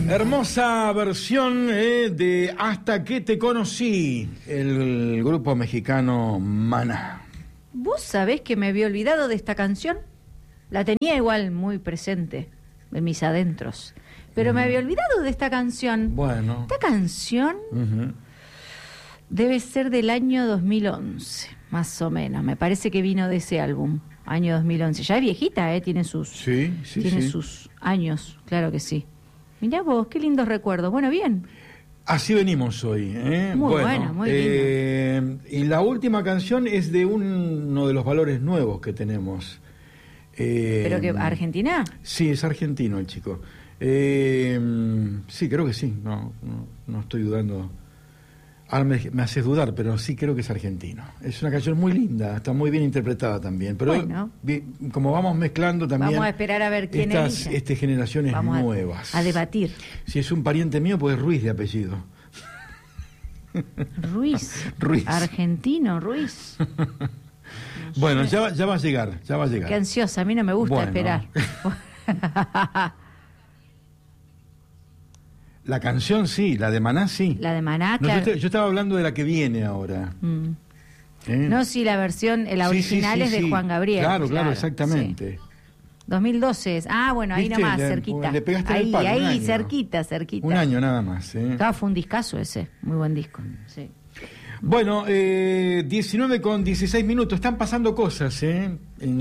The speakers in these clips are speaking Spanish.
Hermosa versión de Hasta que te conocí, el grupo mexicano Maná. ¿Vos sabés que me había olvidado de esta canción? La tenía igual muy presente en mis adentros, pero me había olvidado de esta canción. Bueno. Esta canción debe ser del año 2011, más o menos. Me parece que vino de ese álbum, año 2011. Ya es viejita, tiene sus sus años, claro que sí. Mirá vos, qué lindos recuerdos. Bueno, bien. Así venimos hoy. Muy buena, muy linda. Y la última canción es de uno de los valores nuevos que tenemos. ¿Pero que Argentina? Sí, es argentino el chico. Sí, creo que sí. No estoy dudando. Ahora me haces dudar, pero sí creo que es argentino. Es una canción muy linda, está muy bien interpretada también. Pero bueno, como vamos mezclando también... Vamos a esperar a ver quién es. Estas generaciones vamos nuevas. A debatir. Si es un pariente mío, pues es Ruiz de apellido. Ruiz. Argentino, Ruiz. No bueno, sé. ya va a llegar, ya va a llegar. Qué ansiosa, a mí no me gusta esperar. La canción sí, la de Maná sí. La de Maná, claro. Yo estaba hablando de la que viene ahora. No, sí, la versión, la original es de Juan Gabriel. Claro, exactamente. Sí. 2012 es. Ah, bueno, ahí nomás, cerquita. Le pegaste ahí, el palo, ahí, cerquita. Un año nada más. Fue un discazo ese, muy buen disco. Sí. Bueno, 19 con 16 minutos. Están pasando cosas, en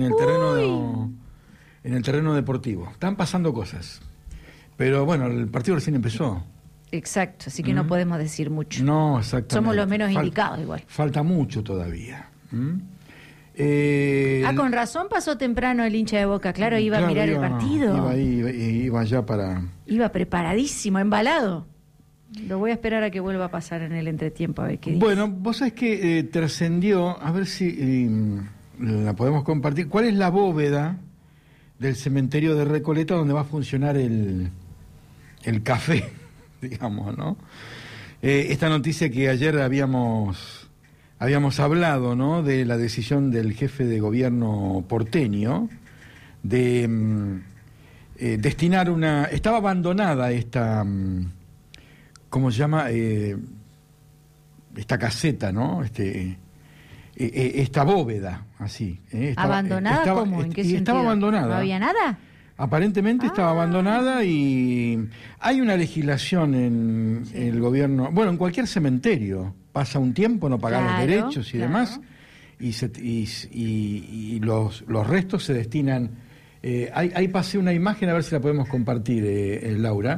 el terreno deportivo. Están pasando cosas. Pero bueno, el partido recién empezó. Exacto, así que no podemos decir mucho. No, exactamente. Somos los menos indicados igual. Falta mucho todavía. Con razón pasó temprano el hincha de Boca, claro, iba a mirar el partido. Iba ya para... Iba preparadísimo, embalado. Lo voy a esperar a que vuelva a pasar en el entretiempo, a ver qué dice. Bueno, vos sabés que trascendió, a ver si la podemos compartir. ¿Cuál es la bóveda del cementerio de Recoleta donde va a funcionar el café, digamos, ¿no? Esta noticia que ayer habíamos hablado, ¿no? De la decisión del jefe de gobierno porteño de destinar estaba abandonada esta, ¿cómo se llama? Esta caseta, ¿no? Esta bóveda, así. ¿Abandonada cómo? ¿En qué sentido? Estaba abandonada. ¿No había nada? Aparentemente estaba abandonada y hay una legislación en el gobierno, bueno, en cualquier cementerio, pasa un tiempo, no pagar los derechos y demás, y los restos se destinan, ahí pasé una imagen, a ver si la podemos compartir, Laura,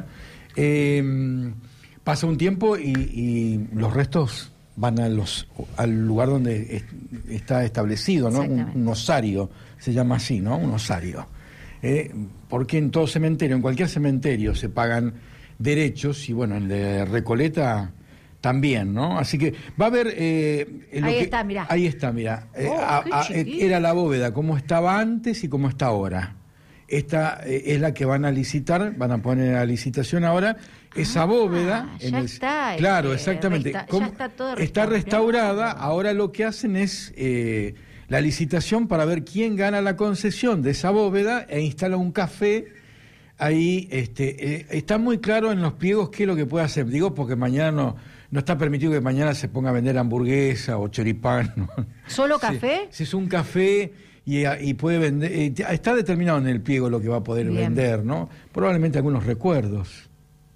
pasa un tiempo y los restos van al lugar donde está establecido, ¿no? Un osario, se llama así, ¿no? Un osario. Porque en todo cementerio, en cualquier cementerio se pagan derechos y bueno, en el de Recoleta también, ¿no? Así que va a haber... Ahí está, mirá. Era la bóveda, como estaba antes y como está ahora. Esta es la que van a licitar, van a poner a licitación ahora. Esa bóveda... Claro, exactamente. Ya está todo está restaurada, ahora lo que hacen es... la licitación para ver quién gana la concesión de esa bóveda e instala un café ahí. Está muy claro en los pliegos qué es lo que puede hacer. Digo, porque mañana no está permitido que mañana se ponga a vender hamburguesa o choripán, ¿no? ¿Solo café? Si es un café y puede vender, está determinado en el pliego lo que va a poder vender, ¿no? Probablemente algunos recuerdos.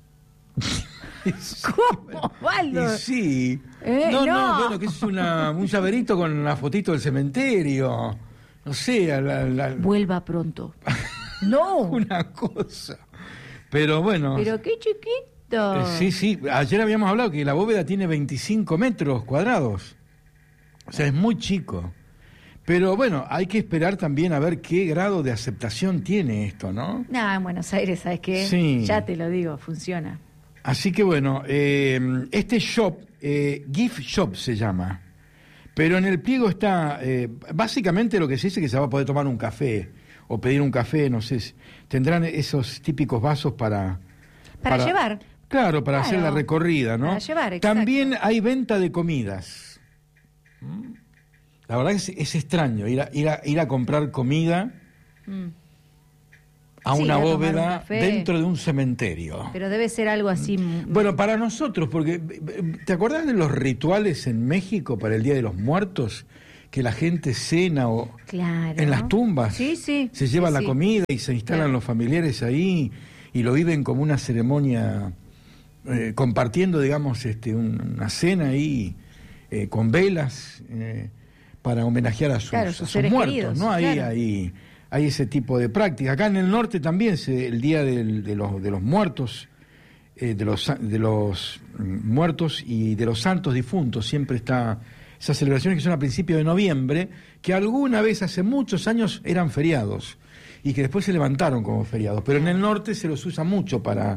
¿Cómo, Waldo? Sí. Bueno, que es un llaverito con una fotito del cementerio. No sé. Vuelva pronto. No. Una cosa. Pero bueno. Pero qué chiquito. Sí. Ayer habíamos hablado que la bóveda tiene 25 metros cuadrados. O sea, es muy chico. Pero bueno, hay que esperar también a ver qué grado de aceptación tiene esto, ¿no? En Buenos Aires, ¿sabes qué? Sí. Ya te lo digo, funciona. Así que bueno, este shop, Gift Shop se llama, pero en el pliego está, básicamente lo que se dice es que se va a poder tomar un café, o pedir un café, no sé, tendrán esos típicos vasos para llevar. Claro, para hacer la recorrida, ¿no? Para llevar, exacto. También hay venta de comidas. La verdad es extraño ir a comprar comida a una bóveda dentro de un cementerio. Pero debe ser algo así. Bueno, para nosotros, porque ¿te acordás de los rituales en México para el Día de los Muertos? Que la gente cena o en las tumbas, se lleva la comida y se instalan los familiares ahí y lo viven como una ceremonia, compartiendo, digamos, una cena ahí con velas para homenajear a sus muertos, queridos, ¿no? Ahí hay ese tipo de práctica. Acá en el norte también el Día de los Muertos, de los muertos y de los santos difuntos, siempre está esas celebraciones que son a principios de noviembre, que alguna vez hace muchos años eran feriados y que después se levantaron como feriados, pero en el norte se los usa mucho para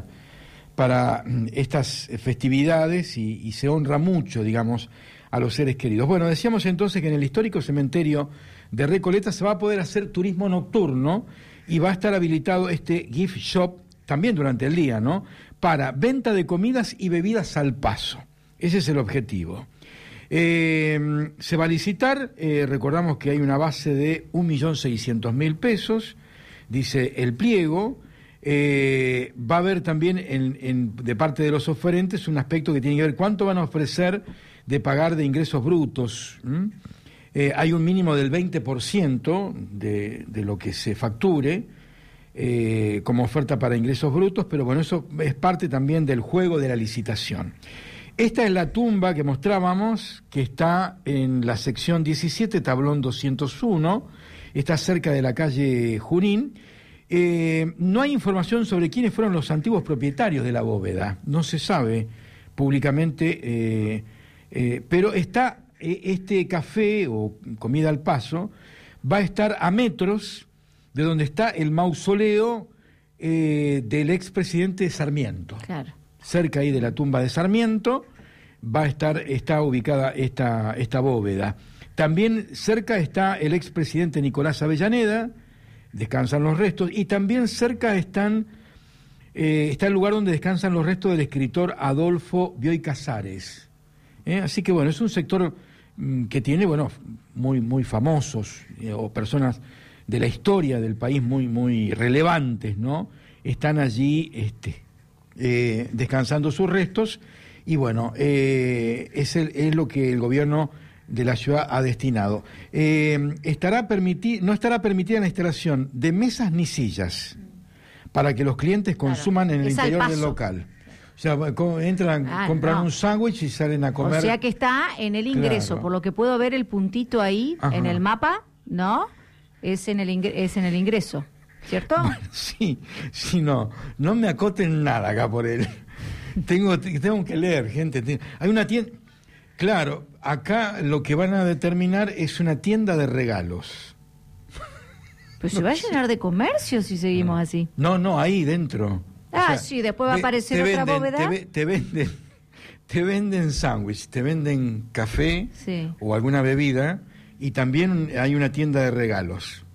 estas festividades y se honra mucho, digamos, a los seres queridos. Bueno, decíamos entonces que en el histórico cementerio de Recoleta se va a poder hacer turismo nocturno y va a estar habilitado este gift shop también durante el día, ¿no? Para venta de comidas y bebidas al paso. Ese es el objetivo. Se va a licitar, recordamos que hay una base de 1.600.000 pesos, dice el pliego. Va a haber también de parte de los oferentes un aspecto que tiene que ver cuánto van a ofrecer de pagar de ingresos brutos. Hay un mínimo del 20% de lo que se facture como oferta para ingresos brutos, pero bueno, eso es parte también del juego de la licitación. Esta es la tumba que mostrábamos, que está en la sección 17, tablón 201, está cerca de la calle Junín. No hay información sobre quiénes fueron los antiguos propietarios de la bóveda, no se sabe públicamente, pero está este café o comida al paso, va a estar a metros de donde está el mausoleo del expresidente Sarmiento. Claro. Cerca ahí de la tumba de Sarmiento está ubicada esta bóveda. También cerca está el expresidente Nicolás Avellaneda, descansan los restos, y también cerca está el lugar donde descansan los restos del escritor Adolfo Bioy Casares. Así que bueno, es un sector que tiene, bueno, muy famosos, o personas de la historia del país muy relevantes, ¿no? Están allí descansando sus restos, y bueno, es lo que el gobierno de la ciudad ha destinado. No estará permitida la instalación de mesas ni sillas para que los clientes consuman en el interior del local. O sea, entran, compran un sándwich y salen a comer. O sea que está en el ingreso, por lo que puedo ver el puntito ahí en el mapa, ¿no? Es en el ingreso, ¿cierto? Bueno, sí, no me acoten nada acá por él. Tengo que leer, gente. Hay una tienda. Claro, acá lo que van a determinar es una tienda de regalos. Pero se va a llenar de comercio si seguimos así. No, ahí dentro. Sí, después va a aparecer otra bóveda. Te venden sándwich, te venden café o alguna bebida, y también hay una tienda de regalos.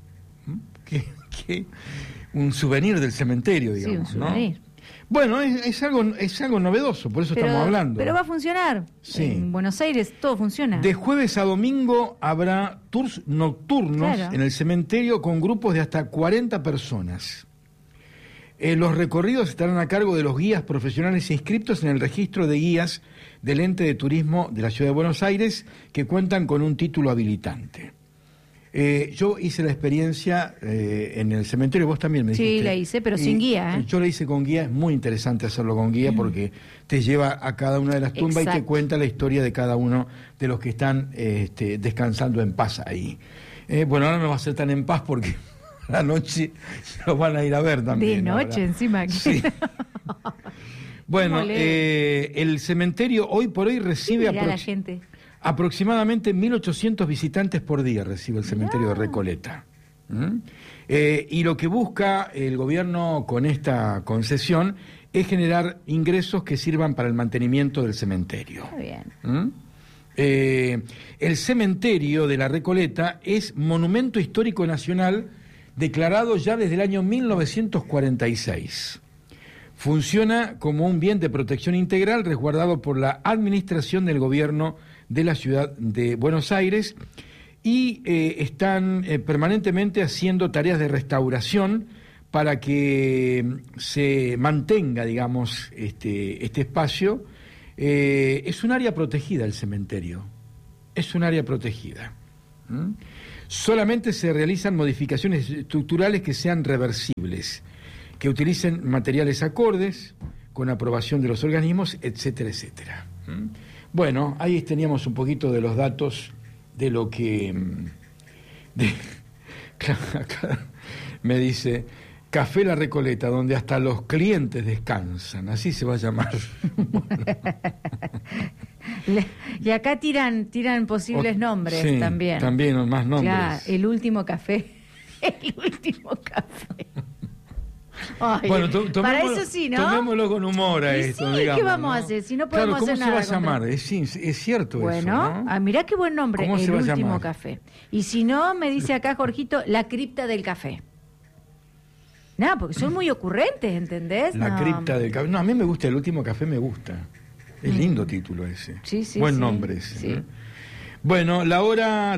Un souvenir del cementerio, digamos. Sí, un souvenir. ¿No? Bueno, es algo novedoso, por eso estamos hablando. Pero va a funcionar. Sí. En Buenos Aires todo funciona. De jueves a domingo habrá tours nocturnos en el cementerio con grupos de hasta 40 personas. Los recorridos estarán a cargo de los guías profesionales inscriptos en el registro de guías del ente de turismo de la Ciudad de Buenos Aires, que cuentan con un título habilitante. Yo hice la experiencia en el cementerio, vos también me dijiste. Sí, la hice, pero sin guía. Yo la hice con guía, es muy interesante hacerlo con guía porque te lleva a cada una de las tumbas y te cuenta la historia de cada uno de los que están descansando en paz ahí. Bueno, ahora no va a ser tan en paz porque la noche los van a ir a ver también. De noche encima. Sí. Bueno, el cementerio hoy por hoy recibe la gente. Aproximadamente 1.800 visitantes por día recibe el cementerio de Recoleta. Y lo que busca el gobierno con esta concesión es generar ingresos que sirvan para el mantenimiento del cementerio. Muy bien. El cementerio de la Recoleta es Monumento Histórico Nacional declarado ya desde el año 1946. Funciona como un bien de protección integral resguardado por la administración del gobierno de la ciudad de Buenos Aires y están permanentemente haciendo tareas de restauración para que se mantenga, digamos, este espacio. Es un área protegida el cementerio, es un área protegida. Solamente se realizan modificaciones estructurales que sean reversibles, que utilicen materiales acordes, con aprobación de los organismos, etcétera, etcétera. Bueno, ahí teníamos un poquito de los datos de lo que... acá me dice, Café La Recoleta, donde hasta los clientes descansan, así se va a llamar. Y acá tiran posibles nombres, sí, también. También más nombres. Claro, el último café. El último café. Ay, bueno, para eso sí, ¿no? Tomémoslo con humor a esto, sí, digamos. ¿qué vamos a hacer? Si no podemos hacer nada. ¿Cómo se va a llamar? Es cierto bueno, eso, ¿no? Mirá qué buen nombre, ¿Cómo el último café. Y si no, me dice acá Jorgito, la cripta del café. No, porque son muy ocurrentes, ¿entendés? La cripta del café. No, a mí me gusta, el último café me gusta. Es lindo título ese. Sí, buen nombre ese. Sí. ¿No? Bueno, la hora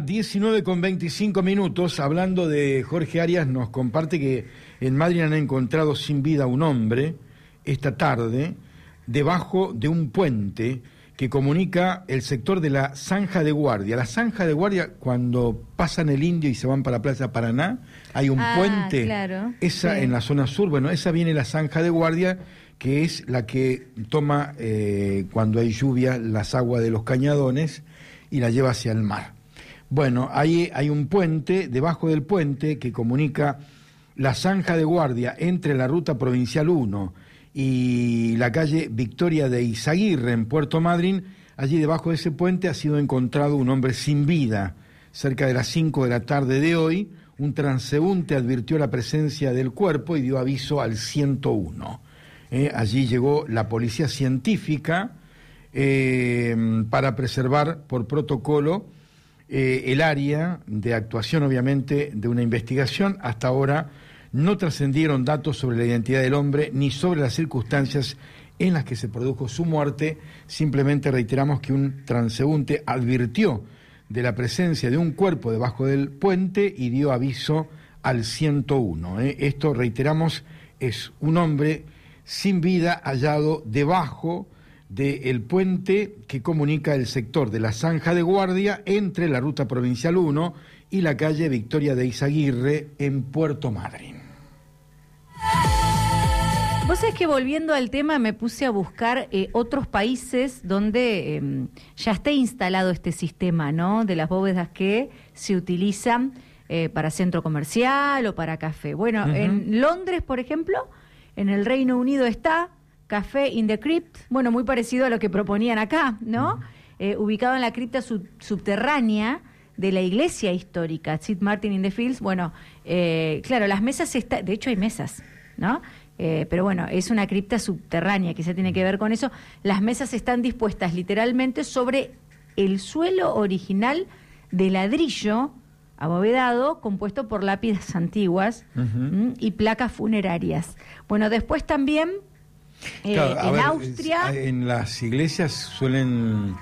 19:25, hablando de Jorge Arias, nos comparte que en Madrid han encontrado sin vida a un hombre esta tarde debajo de un puente que comunica el sector de la Zanja de Guardia. La Zanja de Guardia, cuando pasan el Indio y se van para Plaza Paraná, hay un puente, claro, esa sí. En la zona sur, bueno, esa viene la Zanja de Guardia, que es la que toma cuando hay lluvia las aguas de los cañadones y la lleva hacia el mar. Bueno, ahí hay un puente, debajo del puente, que comunica la Zanja de Guardia entre la Ruta Provincial 1 y la calle Victoria de Izaguirre en Puerto Madryn. Allí debajo de ese puente ha sido encontrado un hombre sin vida. Cerca de las 5 de la tarde de hoy, un transeúnte advirtió la presencia del cuerpo y dio aviso al 101. Allí llegó la policía científica para preservar por protocolo el área de actuación, obviamente, de una investigación. Hasta ahora no trascendieron datos sobre la identidad del hombre ni sobre las circunstancias en las que se produjo su muerte. Simplemente reiteramos que un transeúnte advirtió de la presencia de un cuerpo debajo del puente y dio aviso al 101. Esto, reiteramos, es un hombre sin vida hallado debajo del puente que comunica el sector de la Zanja de Guardia entre la Ruta Provincial 1 y la calle Victoria de Izaguirre en Puerto Madryn. Vos sabés que, volviendo al tema, me puse a buscar otros países donde ya está instalado este sistema, ¿no?, de las bóvedas que se utilizan para centro comercial o para café. Bueno, en Londres, por ejemplo, en el Reino Unido está Café in the Crypt, bueno, muy parecido a lo que proponían acá, ¿no? Ubicado en la cripta subterránea de la iglesia histórica, St. Martin in the Fields. Bueno, claro, las mesas de hecho hay mesas, ¿no? Pero bueno, es una cripta subterránea, quizá tiene que ver con eso. Las mesas están dispuestas literalmente sobre el suelo original de ladrillo abovedado, compuesto por lápidas antiguas y placas funerarias. Bueno, después también claro, en Austria... En las iglesias suelen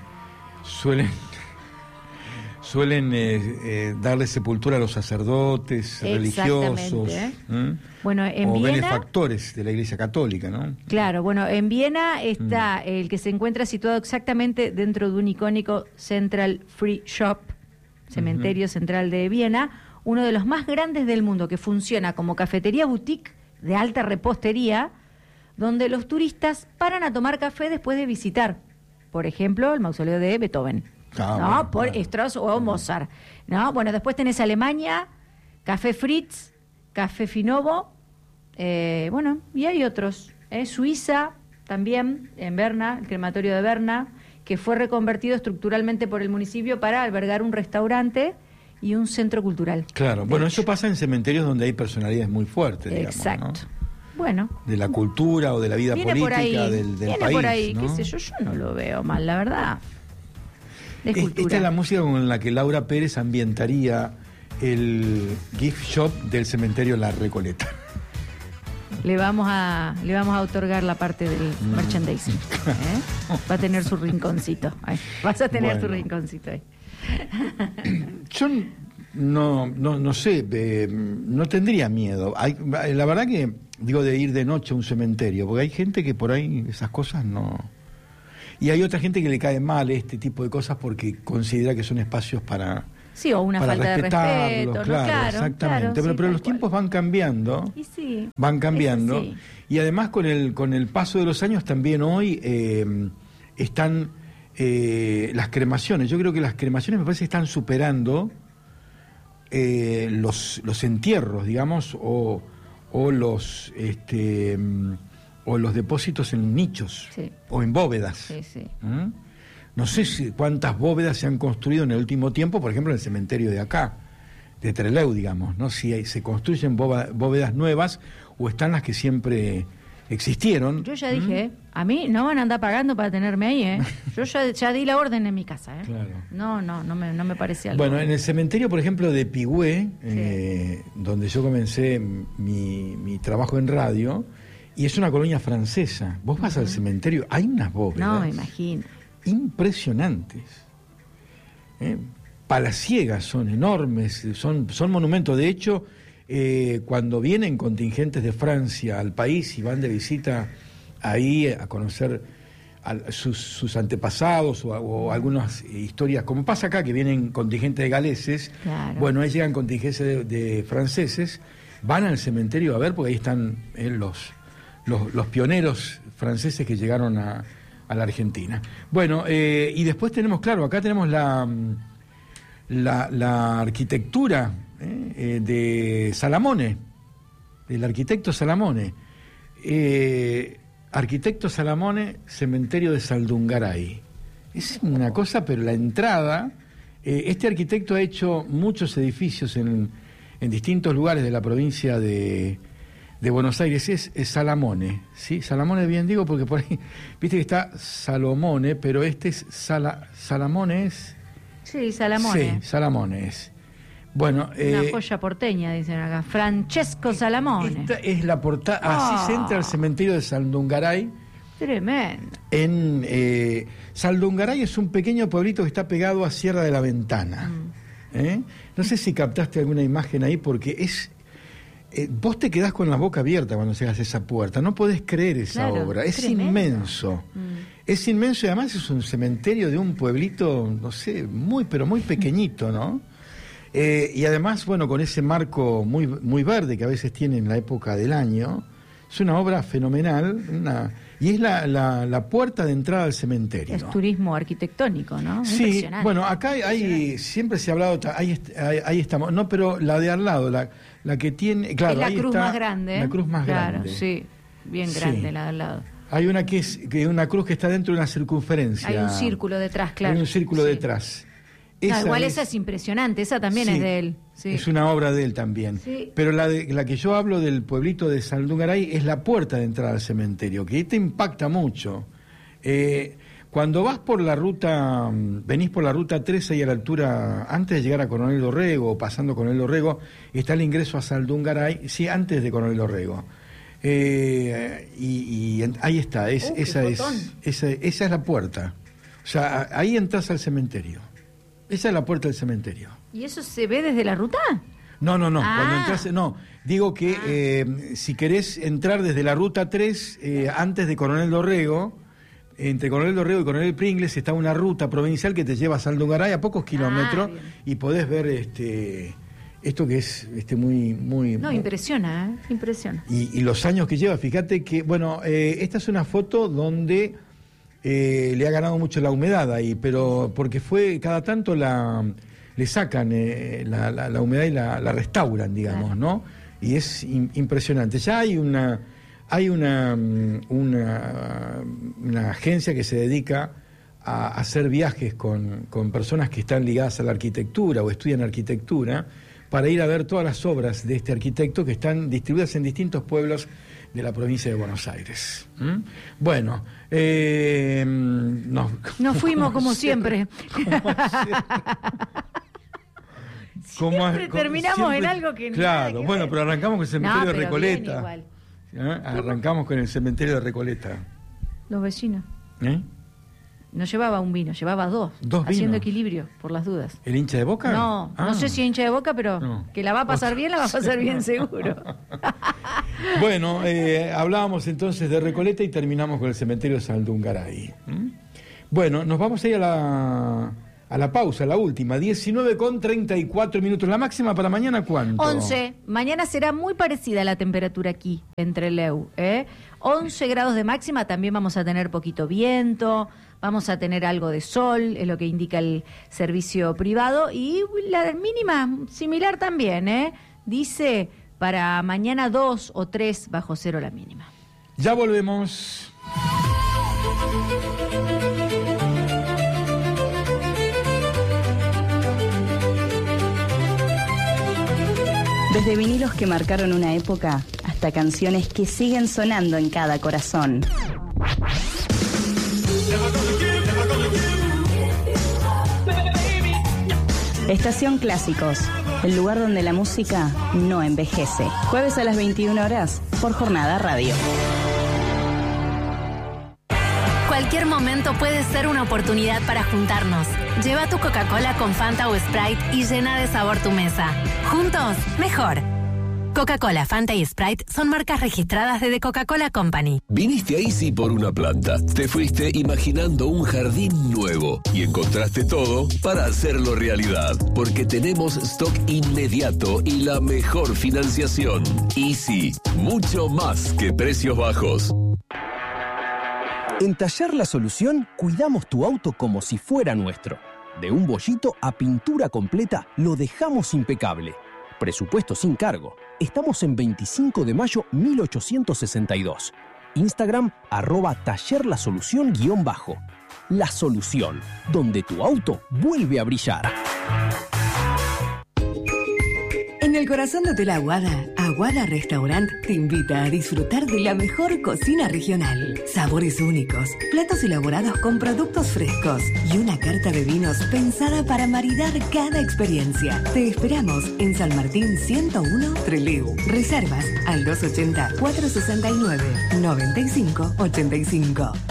darle sepultura a los sacerdotes religiosos, bueno, en o Viena, benefactores de la Iglesia Católica, ¿no? Claro, bueno, en Viena está el que se encuentra situado exactamente dentro de un icónico Central Free Shop, cementerio central de Viena, uno de los más grandes del mundo, que funciona como cafetería boutique de alta repostería, donde los turistas paran a tomar café después de visitar, por ejemplo, el mausoleo de Beethoven. ¿No? Por Strauss o Mozart, ¿no? Bueno, después tenés Alemania, Café Fritz, Café Finovo, bueno, y hay otros. Suiza también, en Berna, el crematorio de Berna, que fue reconvertido estructuralmente por el municipio para albergar un restaurante y un centro cultural. Claro, bueno, eso pasa en cementerios donde hay personalidades muy fuertes, digamos, exacto. ¿no? Bueno, de la cultura o de la vida política del país. Por ahí, ¿no? qué sé yo no lo veo mal, la verdad. Esta es la música con la que Laura Pérez ambientaría el gift shop del cementerio La Recoleta. Le vamos a otorgar la parte del merchandising. Va a tener su rinconcito. Vas a tener tu rinconcito ahí. Yo no sé, no tendría miedo. La verdad que, digo, de ir de noche a un cementerio, porque hay gente que por ahí esas cosas no... Y hay otra gente que le cae mal este tipo de cosas porque considera que son espacios para... Sí, o una falta de respeto, ¿no? Claro, exactamente. Claro, pero los tiempos van cambiando. Y sí, van cambiando. Y además con el paso de los años también hoy están las cremaciones. Yo creo que las cremaciones me parece que están superando los entierros, digamos, o los depósitos en nichos o en bóvedas. Sí. No sé cuántas bóvedas se han construido en el último tiempo, por ejemplo, en el cementerio de acá, de Trelew, digamos, ¿no? Si se construyen bóvedas nuevas o están las que siempre existieron. Yo ya dije, a mí no van a andar pagando para tenerme ahí, Yo ya di la orden en mi casa, Claro. No me parece algo. Bueno, en el cementerio, por ejemplo, de Pigüé, donde yo comencé mi trabajo en radio, y es una colonia francesa. Vos vas al cementerio, hay unas bóvedas. No, me imagino. Impresionantes. Palaciegas, son enormes, son monumentos. De hecho, cuando vienen contingentes de Francia al país y van de visita ahí a conocer sus antepasados o algunas historias, como pasa acá, que vienen contingentes de galeses, claro. Bueno, ahí llegan contingentes de franceses, van al cementerio a ver, porque ahí están los pioneros franceses que llegaron a la Argentina. Bueno, y después tenemos, claro, acá tenemos la arquitectura de Salamone, del arquitecto Salamone. Arquitecto Salamone, cementerio de Saldungaray. Es una cosa, pero la entrada... este arquitecto ha hecho muchos edificios en distintos lugares de la provincia de Buenos Aires. Es Salamone, ¿sí? Salamone bien digo porque por ahí, viste que está Salomone, pero este es Salamone es... Sí, Salamone. Sí, Salamone es. Bueno, una joya porteña, dicen acá. Francesco Salamone. Esta es la portada. Así se entra al cementerio de Saldungaray. Tremendo. Saldungaray es un pequeño pueblito que está pegado a Sierra de la Ventana. No sé si captaste alguna imagen ahí, porque es... vos te quedás con la boca abierta cuando llegas a esa puerta. No podés creer esa obra. Es tremendo. Inmenso. Es inmenso y además es un cementerio de un pueblito, no sé, pero muy pequeñito, ¿no? Y además, bueno, con ese marco muy verde que a veces tiene en la época del año, es una obra fenomenal, y es la puerta de entrada al cementerio. Es turismo arquitectónico, ¿no? Sí, bueno, acá siempre se ha hablado, ahí estamos, no, pero la de al lado, la que tiene, claro, es la ahí cruz está, más grande. La cruz más grande. Claro, sí, bien grande la de al lado. Hay una que es una cruz que está dentro de una circunferencia. Hay un círculo detrás, claro. Hay un círculo detrás. Igual esa es impresionante, esa también es de él. Sí. Es una obra de él también. Sí. Pero la que yo hablo del pueblito de Saldungaray es la puerta de entrada al cementerio, que te impacta mucho. Cuando vas por la ruta, venís por la ruta 13 y a la altura, antes de llegar a Coronel Dorrego, o pasando Coronel Dorrego, está el ingreso a Saldungaray, sí, antes de Coronel Dorrego. Y ahí está, esa es la puerta. O sea, ahí entras al cementerio. Esa es la puerta del cementerio. ¿Y eso se ve desde la ruta? No. Cuando entras, no. Digo que si querés entrar desde la ruta 3, antes de Coronel Dorrego, entre Coronel Dorrego y Coronel Pringles está una ruta provincial que te lleva a Saldungaray a pocos kilómetros y podés ver esto que es muy... No, impresiona, impresiona. Y los años que lleva, fíjate que, bueno, esta es una foto donde... le ha ganado mucho la humedad ahí, pero porque cada tanto le sacan la humedad y la restauran, digamos, ¿no? Y es impresionante. Ya hay una agencia que se dedica a hacer viajes con personas que están ligadas a la arquitectura o estudian arquitectura para ir a ver todas las obras de este arquitecto que están distribuidas en distintos pueblos de la provincia de Buenos Aires. Bueno, nos fuimos como siempre. Siempre terminamos en algo que... Claro, bueno, pero arrancamos con el cementerio de Recoleta. Arrancamos con el cementerio de Recoleta. Los vecinos. No llevaba un vino, llevaba dos haciendo equilibrio, por las dudas. ¿El hincha de Boca? No, no sé si hincha de Boca, pero que la va a pasar bien, la va a pasar bien seguro. Bueno, hablábamos entonces de Recoleta y terminamos con el cementerio de Saldungaray. Bueno, nos vamos a ir a la pausa, la última, 19:34. ¿La máxima para mañana cuánto? 11. Mañana será muy parecida la temperatura aquí, en Trelew. 11 grados de máxima, también vamos a tener poquito viento, vamos a tener algo de sol, es lo que indica el servicio privado, y la mínima similar también, dice para mañana 2 o 3 bajo cero la mínima. Ya volvemos. Desde vinilos que marcaron una época hasta canciones que siguen sonando en cada corazón. Estación Clásicos, el lugar donde la música no envejece. Jueves a las 21 horas por Jornada Radio. Cualquier momento puede ser una oportunidad para juntarnos. Lleva tu Coca-Cola con Fanta o Sprite y llena de sabor tu mesa. Juntos, mejor. Coca-Cola, Fanta y Sprite son marcas registradas de The Coca-Cola Company. Viniste a Easy por una planta. Te fuiste imaginando un jardín nuevo y encontraste todo para hacerlo realidad. Porque tenemos stock inmediato y la mejor financiación. Easy, mucho más que precios bajos. En Taller La Solución, cuidamos tu auto como si fuera nuestro. De un bollito a pintura completa, lo dejamos impecable. Presupuesto sin cargo. Estamos en 25 de mayo 1862. Instagram, @tallerlasolución_. La Solución, donde tu auto vuelve a brillar. En el corazón de Hotel Aguada, Aguada Restaurant te invita a disfrutar de la mejor cocina regional. Sabores únicos, platos elaborados con productos frescos y una carta de vinos pensada para maridar cada experiencia. Te esperamos en San Martín 101, Trelew. Reservas al 280-469-9585.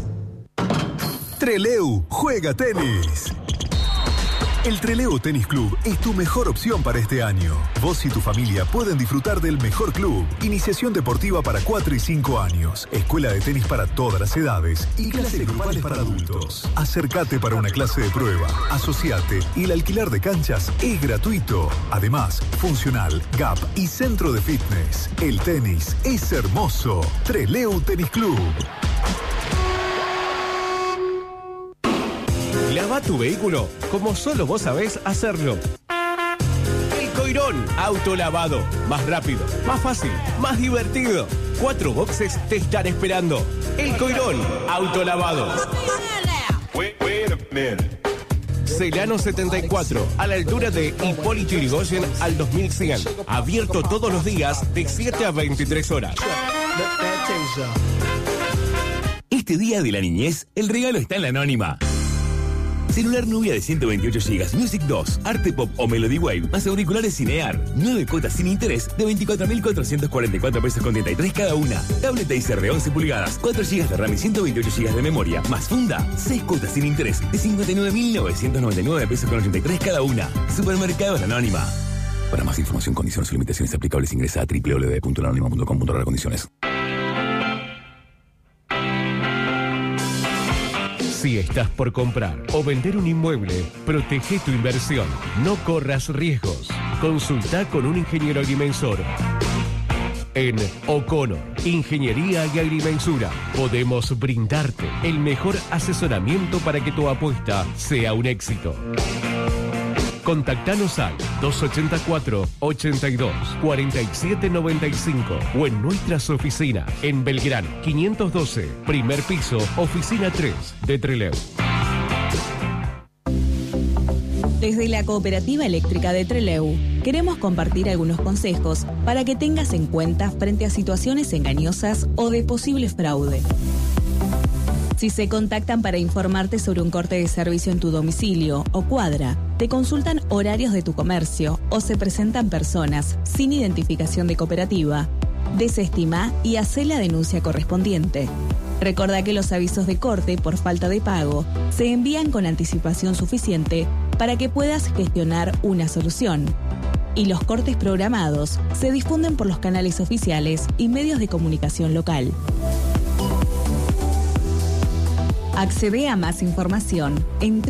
Trelew juega tenis. El Trelew Tenis Club es tu mejor opción para este año. Vos y tu familia pueden disfrutar del mejor club. Iniciación deportiva para 4 y 5 años. Escuela de tenis para todas las edades. Y clases grupales para adultos. Acércate para una clase de prueba. Asociate y el alquiler de canchas es gratuito. Además, funcional, gap y centro de fitness. El tenis es hermoso. Trelew Tenis Club. Lava tu vehículo como solo vos sabés hacerlo. El Coirón Autolavado. Más rápido, más fácil, más divertido. 4 boxes te están esperando. El Coirón Autolavado. Celano 74, a la altura de Hipólito Yrigoyen al 2100. Abierto todos los días de 7 a 23 horas. Este día de la niñez, el regalo está en la Anónima. Celular Nubia de 128 GB, Music 2, Arte Pop o Melody Wave, más auriculares Cinear. 9 cuotas sin interés de 24.444 pesos con 33 cada una. Tablet Acer de 11 pulgadas, 4 GB de RAM y 128 GB de memoria, más funda. 6 cuotas sin interés de 59.999 pesos con 83 cada una. Supermercados La Anónima. Para más información, condiciones y limitaciones aplicables, ingresa a www.lanonima.com.ar. Condiciones. Si estás por comprar o vender un inmueble, protege tu inversión. No corras riesgos. Consulta con un ingeniero agrimensor. En O'Connor, Ingeniería y Agrimensura, podemos brindarte el mejor asesoramiento para que tu apuesta sea un éxito. Contactanos al 284-82-4795 o en nuestras oficinas en Belgrano 512, primer piso, oficina 3 de Trelew. Desde la Cooperativa Eléctrica de Trelew, queremos compartir algunos consejos para que tengas en cuenta frente a situaciones engañosas o de posible fraude. Si se contactan para informarte sobre un corte de servicio en tu domicilio o cuadra, te consultan horarios de tu comercio o se presentan personas sin identificación de cooperativa, desestima y hacé la denuncia correspondiente. Recordá que los avisos de corte por falta de pago se envían con anticipación suficiente para que puedas gestionar una solución. Y los cortes programados se difunden por los canales oficiales y medios de comunicación local. Accede a más información en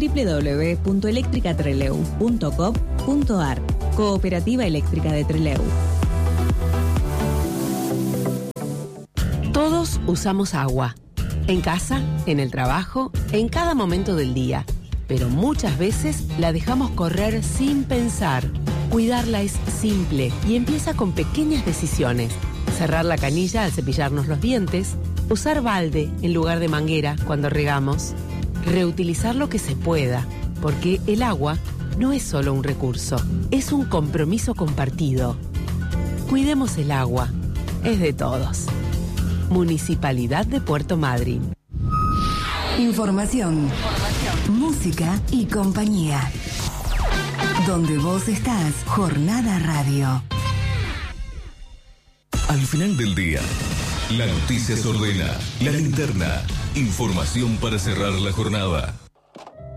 www.electricatreleu.com.ar. Cooperativa Eléctrica de Trelew. Todos usamos agua. En casa, en el trabajo, en cada momento del día. Pero muchas veces la dejamos correr sin pensar. Cuidarla es simple y empieza con pequeñas decisiones. Cerrar la canilla al cepillarnos los dientes. Usar balde en lugar de manguera cuando regamos. Reutilizar lo que se pueda, porque el agua no es solo un recurso, es un compromiso compartido. Cuidemos el agua, es de todos. Municipalidad de Puerto Madryn. Información, música y compañía. Donde vos estás, Jornada Radio. Al final del día, la noticia se ordena, la linterna, información para cerrar la jornada.